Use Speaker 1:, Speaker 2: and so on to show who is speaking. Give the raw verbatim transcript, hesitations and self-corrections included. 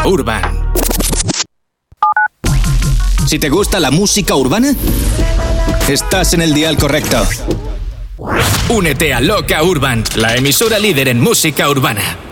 Speaker 1: Urban. Si te gusta la música urbana, estás en el dial correcto. Únete a Loca Urban, la emisora líder en música urbana.